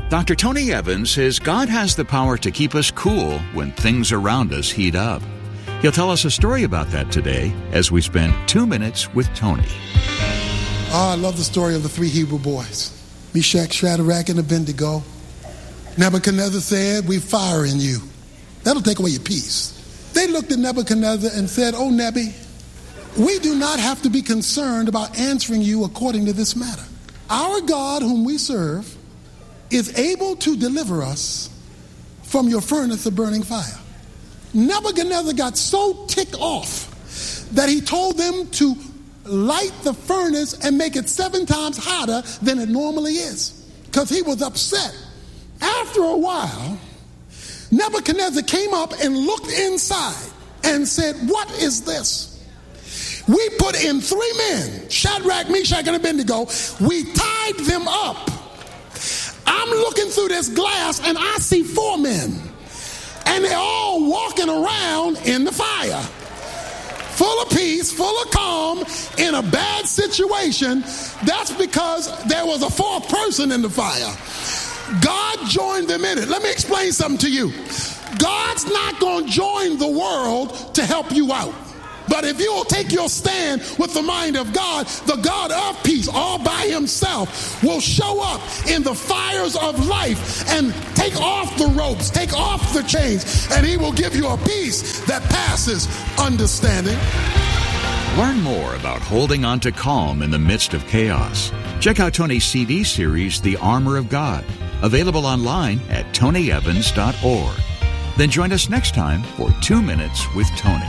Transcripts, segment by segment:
Dr. Tony Evans says God has the power to keep us cool when things around us heat up. He'll tell us a story about that today as we spend 2 minutes with Tony. I love the story of the three Hebrew boys, Meshach, Shadrach, and Abednego. Nebuchadnezzar said, "We fire in you. That'll take away your peace." They looked at Nebuchadnezzar and said, "Oh, Nebi, we do not have to be concerned about answering you according to this matter. Our God, whom we serve, is able to deliver us from your furnace of burning fire." Nebuchadnezzar got so ticked off that he told them to light the furnace and make it 7 times hotter than it normally is, because he was upset. After a while, Nebuchadnezzar came up and looked inside and said, "What is this? We put in 3 men, Shadrach, Meshach, and Abednego. We tied them up. I'm looking through this glass and I see 4 men. And they're all walking around in the fire. Full of peace, full of calm, in a bad situation. That's because there was a 4th person in the fire. God joined them in it." Let me explain something to you. God's not going to join the world to help you out. But if you will take your stand with the mind of God, the God of peace all by himself will show up in the fires of life and take off the ropes, take off the chains, and he will give you a peace that passes understanding. Learn more about holding on to calm in the midst of chaos. Check out Tony's CD series, The Armor of God, available online at tonyevans.org. Then join us next time for 2 Minutes with Tony.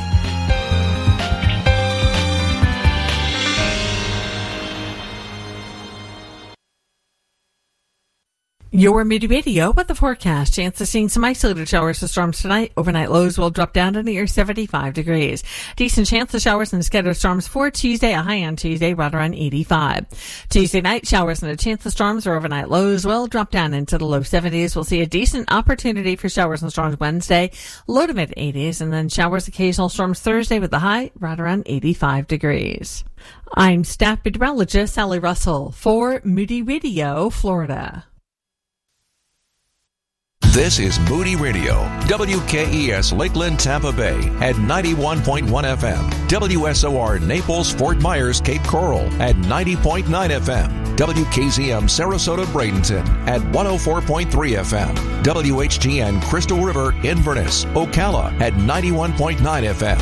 Your Moody Radio with the forecast. Chance of seeing some isolated showers or storms tonight. Overnight lows will drop down to near 75 degrees. Decent chance of showers and scattered storms for Tuesday. A high on Tuesday, right around 85. Tuesday night, showers and a chance of storms or overnight lows will drop down into the low 70s. We'll see a decent opportunity for showers and storms Wednesday, low to mid 80s, and then showers, occasional storms Thursday with the high right around 85 degrees. I'm staff meteorologist Sally Russell for Moody Radio, Florida. This is Moody Radio, WKES Lakeland, Tampa Bay at 91.1 FM, WSOR Naples, Fort Myers, Cape Coral at 90.9 FM, WKZM Sarasota, Bradenton at 104.3 FM, WHTN Crystal River, Inverness, Ocala at 91.9 FM,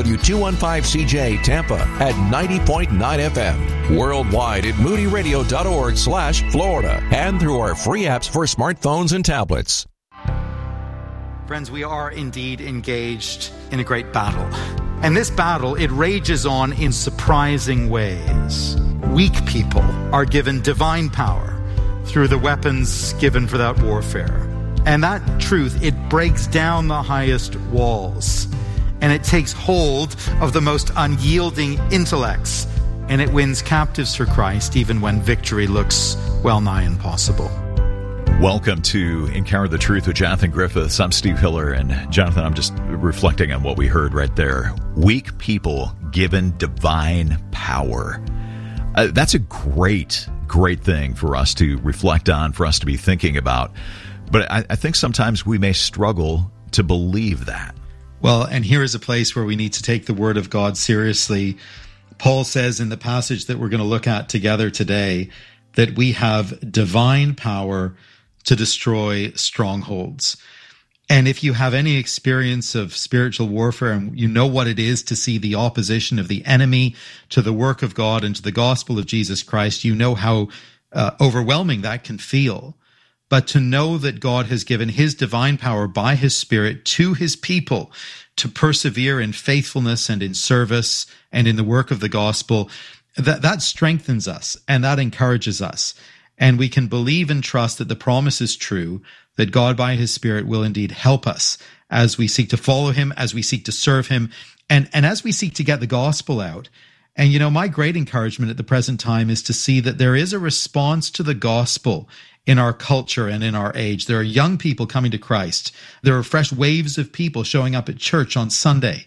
W215CJ Tampa at 90.9 FM, worldwide at moodyradio.org/Florida, and through our free apps for smartphones and tablets. Friends, we are indeed engaged in a great battle. And this battle, it rages on in surprising ways. Weak people are given divine power through the weapons given for that warfare. And that truth, it breaks down the highest walls. And it takes hold of the most unyielding intellects. And it wins captives for Christ, even when victory looks well nigh impossible. Welcome to Encounter the Truth with Jonathan Griffiths. I'm Steve Hiller, and Jonathan, I'm just reflecting on what we heard right there. Weak people given divine power. That's a great thing for us to reflect on, for us to be thinking about. But I think sometimes we may struggle to believe that. Well, and here is a place where we need to take the Word of God seriously. Paul says in the passage that we're going to look at together today that we have divine power to destroy strongholds. And if you have any experience of spiritual warfare and you know what it is to see the opposition of the enemy to the work of God and to the gospel of Jesus Christ, you know how overwhelming that can feel. But to know that God has given his divine power by his Spirit to his people to persevere in faithfulness and in service and in the work of the gospel, that strengthens us and that encourages us. And we can believe and trust that the promise is true, that God by his Spirit will indeed help us as we seek to follow him, as we seek to serve him, and as we seek to get the gospel out. And, you know, my great encouragement at the present time is to see that there is a response to the gospel in our culture and in our age. There are young people coming to Christ. There are fresh waves of people showing up at church on Sunday.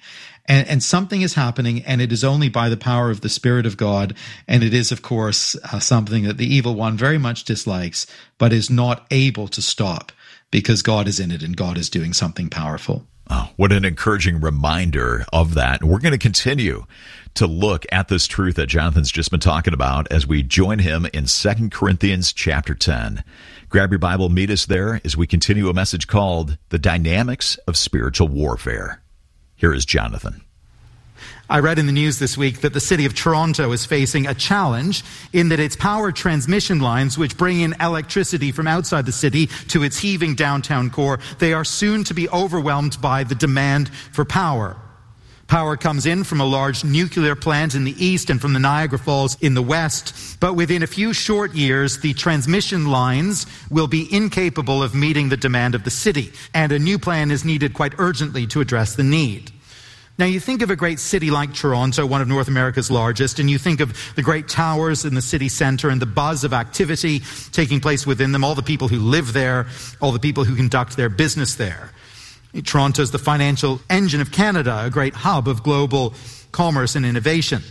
And something is happening, and it is only by the power of the Spirit of God. And it is, of course, something that the evil one very much dislikes, but is not able to stop because God is in it and God is doing something powerful. Oh, what an encouraging reminder of that. And we're going to continue to look at this truth that Jonathan's just been talking about as we join him in 2 Corinthians chapter 10. Grab your Bible, meet us there as we continue a message called The Dynamics of Spiritual Warfare. Here is Jonathan. I read in the news this week that the city of Toronto is facing a challenge in that its power transmission lines, which bring in electricity from outside the city to its heaving downtown core, they are soon to be overwhelmed by the demand for power. Power comes in from a large nuclear plant in the east and from the Niagara Falls in the west, but within a few short years, the transmission lines will be incapable of meeting the demand of the city, and a new plan is needed quite urgently to address the need. Now, you think of a great city like Toronto, one of North America's largest, and you think of the great towers in the city center and the buzz of activity taking place within them, all the people who live there, all the people who conduct their business there. Toronto is the financial engine of Canada, a great hub of global commerce and innovation.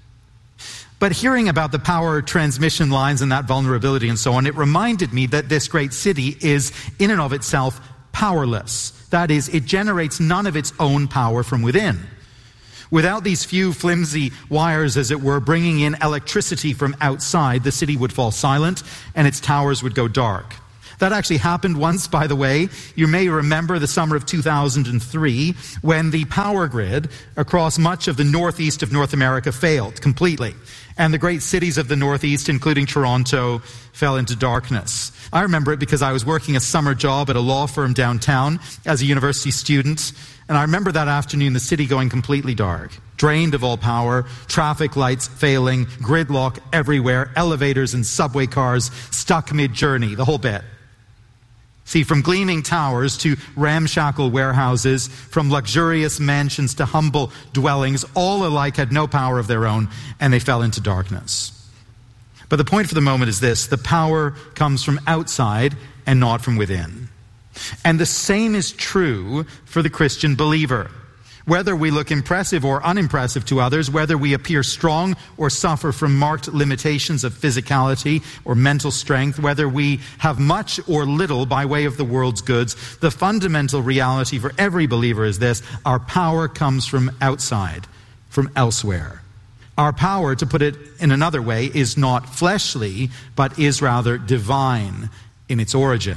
But hearing about the power transmission lines and that vulnerability and so on, it reminded me that this great city is, in and of itself, powerless. That is, it generates none of its own power from within. Without these few flimsy wires, as it were, bringing in electricity from outside, the city would fall silent and its towers would go dark. That actually happened once, by the way. You may remember the summer of 2003 when the power grid across much of the northeast of North America failed completely. And the great cities of the northeast, including Toronto, fell into darkness. I remember it because I was working a summer job at a law firm downtown as a university student. And I remember that afternoon the city going completely dark, drained of all power, traffic lights failing, gridlock everywhere, elevators and subway cars stuck mid-journey, the whole bit. See, from gleaming towers to ramshackle warehouses, from luxurious mansions to humble dwellings, all alike had no power of their own, and they fell into darkness. But the point for the moment is this: the power comes from outside and not from within. And the same is true for the Christian believer. Whether we look impressive or unimpressive to others, whether we appear strong or suffer from marked limitations of physicality or mental strength, whether we have much or little by way of the world's goods, the fundamental reality for every believer is this: our power comes from outside, from elsewhere. Our power, to put it in another way, is not fleshly, but is rather divine in its origin.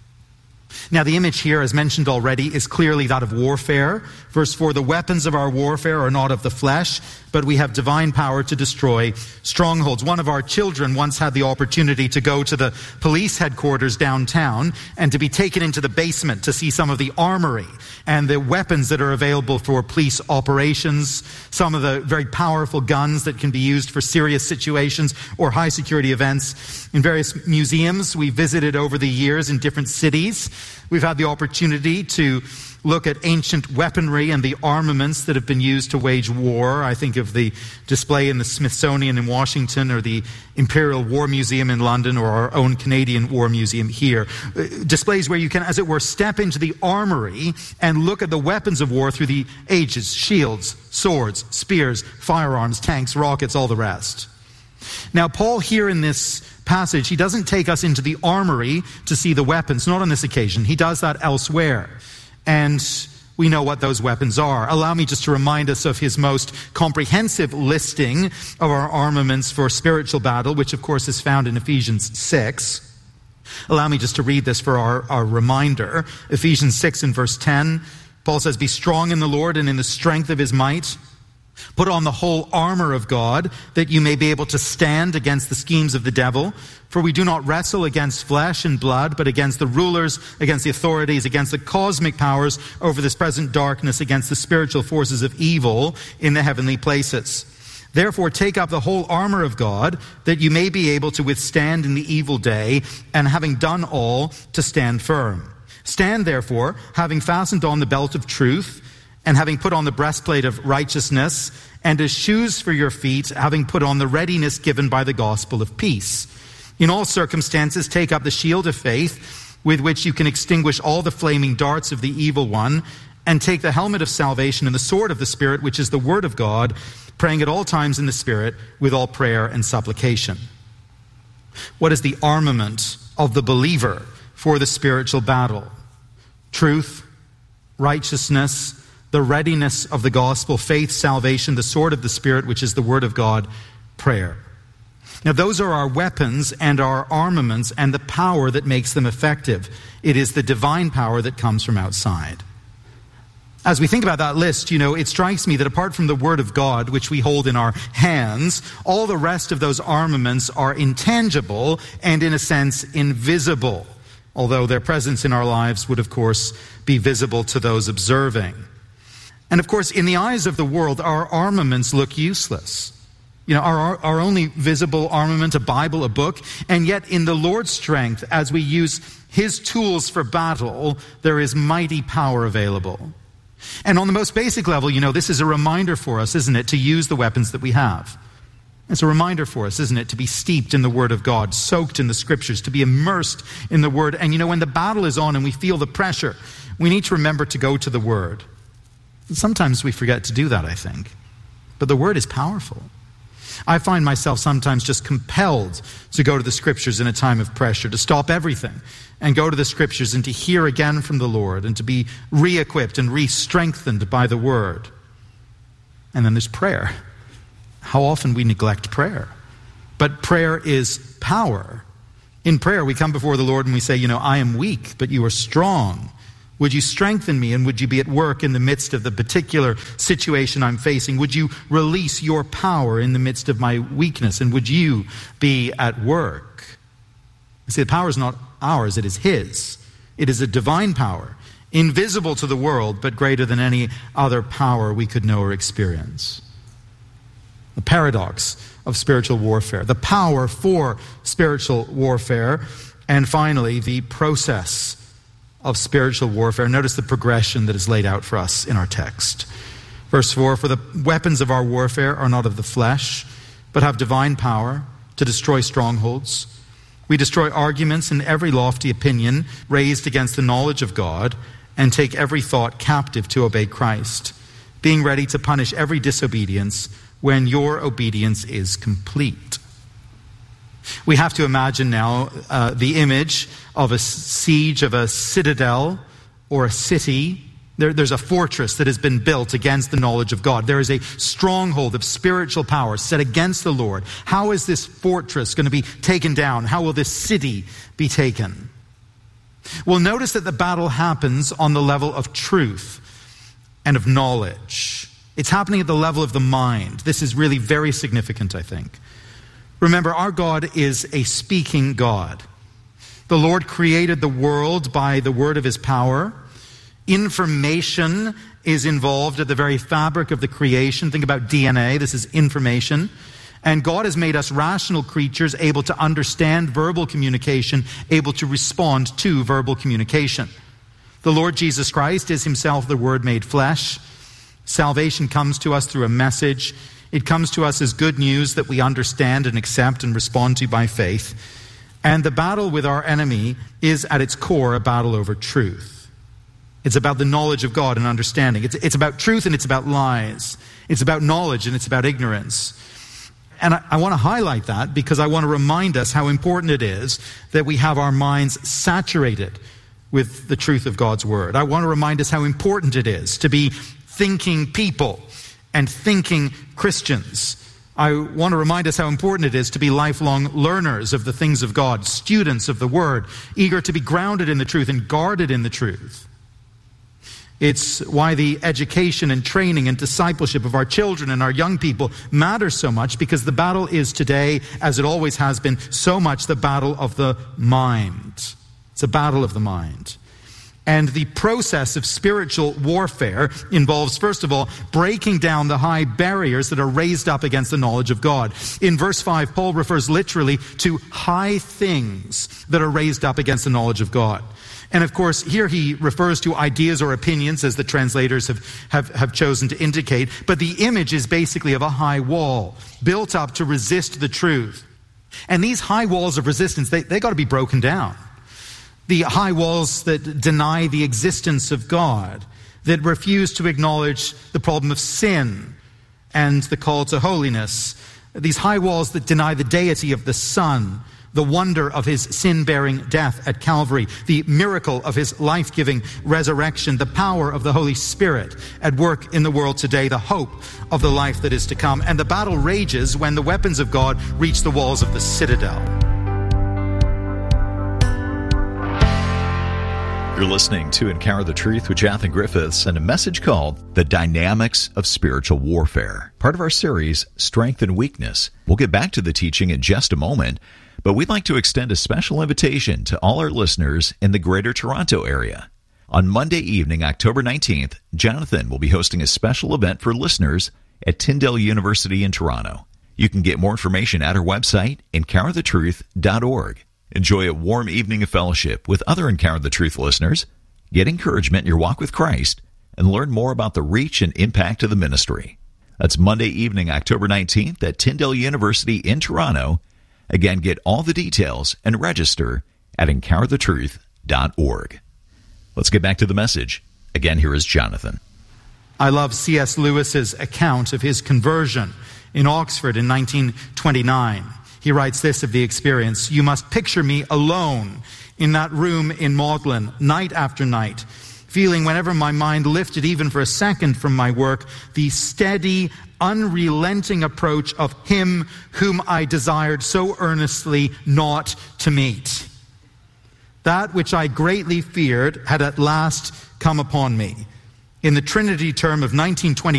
Now, the image here, as mentioned already, is clearly that of warfare. Verse 4, the weapons of our warfare are not of the flesh, but we have divine power to destroy strongholds. One of our children once had the opportunity to go to the police headquarters downtown and to be taken into the basement to see some of the armory and the weapons that are available for police operations, some of the very powerful guns that can be used for serious situations or high security events. In various museums we visited over the years in different cities, we've had the opportunity to look at ancient weaponry and the armaments that have been used to wage war. I think of the display in the Smithsonian in Washington, or the Imperial War Museum in London, or our own Canadian War Museum here. Displays where you can, as it were, step into the armory and look at the weapons of war through the ages: shields, swords, spears, firearms, tanks, rockets, all the rest. Now, Paul here in this passage, he doesn't take us into the armory to see the weapons, not on this occasion. He does that elsewhere. And we know what those weapons are. Allow me just to remind us of his most comprehensive listing of our armaments for spiritual battle, which of course is found in Ephesians 6. Allow me just to read this for our reminder. Ephesians 6 and verse 10, Paul says, "Be strong in the Lord and in the strength of his might. Put on the whole armor of God, that you may be able to stand against the schemes of the devil. For we do not wrestle against flesh and blood, but against the rulers, against the authorities, against the cosmic powers over this present darkness, against the spiritual forces of evil in the heavenly places. Therefore take up the whole armor of God, that you may be able to withstand in the evil day, and having done all, to stand firm. Stand therefore, having fastened on the belt of truth, and having put on the breastplate of righteousness, and as shoes for your feet, having put on the readiness given by the gospel of peace. In all circumstances, take up the shield of faith, with which you can extinguish all the flaming darts of the evil one, and take the helmet of salvation and the sword of the Spirit, which is the word of God, praying at all times in the Spirit with all prayer and supplication. What is the armament of the believer for the spiritual battle? Truth, righteousness, the readiness of the gospel, faith, salvation, the sword of the Spirit, which is the word of God, prayer. Now, those are our weapons and our armaments and the power that makes them effective. It is the divine power that comes from outside. As we think about that list, it strikes me that apart from the Word of God, which we hold in our hands, all the rest of those armaments are intangible and, in a sense, invisible, although their presence in our lives would, of course, be visible to those observing. And, of course, in the eyes of the world, our armaments look useless. Our only visible armament, a Bible, a book, and yet in the Lord's strength, as we use His tools for battle, there is mighty power available. And on the most basic level, this is a reminder for us, isn't it, to use the weapons that we have. It's a reminder for us, isn't it, to be steeped in the Word of God, soaked in the Scriptures, to be immersed in the Word. And when the battle is on and we feel the pressure, we need to remember to go to the Word. Sometimes we forget to do that, I think. But the Word is powerful. I find myself sometimes just compelled to go to the Scriptures in a time of pressure, to stop everything and go to the Scriptures and to hear again from the Lord and to be re-equipped and re-strengthened by the Word. And then there's prayer. How often we neglect prayer. But prayer is power. In prayer, we come before the Lord and we say, I am weak, but you are strong. Would you strengthen me, and would you be at work in the midst of the particular situation I'm facing? Would you release your power in the midst of my weakness, and would you be at work? You see, the power is not ours, it is His. It is a divine power, invisible to the world, but greater than any other power we could know or experience. The paradox of spiritual warfare, the power for spiritual warfare, and finally, the process of spiritual warfare. Notice the progression that is laid out for us in our text. Verse 4, for the weapons of our warfare are not of the flesh, but have divine power to destroy strongholds. We destroy arguments and every lofty opinion raised against the knowledge of God, and take every thought captive to obey Christ, being ready to punish every disobedience when your obedience is complete. We have to imagine now the image of a siege of a citadel or a city. There's a fortress that has been built against the knowledge of God. There is a stronghold of spiritual power set against the Lord. How is this fortress going to be taken down? How will this city be taken? Well, notice that the battle happens on the level of truth and of knowledge. It's happening at the level of the mind. This is really very significant, I think. Remember, our God is a speaking God. The Lord created the world by the word of His power. Information is involved at the very fabric of the creation. Think about DNA. This is information. And God has made us rational creatures, able to understand verbal communication, able to respond to verbal communication. The Lord Jesus Christ is Himself the Word made flesh. Salvation comes to us through a message. It comes to us as good news that we understand and accept and respond to by faith. And the battle with our enemy is at its core a battle over truth. It's about the knowledge of God and understanding. It's about truth and it's about lies. It's about knowledge and it's about ignorance. And I want to highlight that because I want to remind us how important it is that we have our minds saturated with the truth of God's Word. I want to remind us how important it is to be thinking people and thinking Christians. I want to remind us how important it is to be lifelong learners of the things of God, students of the Word, eager to be grounded in the truth and guarded in the truth. It's why the education and training and discipleship of our children and our young people matters so much, because the battle is today, as it always has been, so much the battle of the mind. It's a battle of the mind. And the process of spiritual warfare involves, first of all, breaking down the high barriers that are raised up against the knowledge of God. In verse 5, Paul refers literally to high things that are raised up against the knowledge of God. And of course, here he refers to ideas or opinions, as the translators have chosen to indicate. But the image is basically of a high wall built up to resist the truth. And these high walls of resistance, they got to be broken down. The high walls that deny the existence of God, that refuse to acknowledge the problem of sin and the call to holiness. These high walls that deny the deity of the Son, the wonder of his sin-bearing death at Calvary, the miracle of his life-giving resurrection, the power of the Holy Spirit at work in the world today, the hope of the life that is to come. And the battle rages when the weapons of God reach the walls of the citadel. You're listening to Encounter the Truth with Jonathan Griffiths and a message called The Dynamics of Spiritual Warfare, part of our series, Strength and Weakness. We'll get back to the teaching in just a moment, but we'd like to extend a special invitation to all our listeners in the Greater Toronto area. On Monday evening, October 19th, Jonathan will be hosting a special event for listeners at Tyndale University in Toronto. You can get more information at our website, encounterthetruth.org. Enjoy a warm evening of fellowship with other Encounter the Truth listeners, get encouragement in your walk with Christ, and learn more about the reach and impact of the ministry. That's Monday evening, October 19th at Tyndale University in Toronto. Again, get all the details and register at encounterthetruth.org. Let's get back to the message. Again, here is Jonathan. I love C.S. Lewis's account of his conversion in Oxford in 1929. He writes this of the experience: "You must picture me alone in that room in Magdalen, night after night, feeling whenever my mind lifted even for a second from my work, the steady, unrelenting approach of him whom I desired so earnestly not to meet. That which I greatly feared had at last come upon me." In the Trinity term of 1929,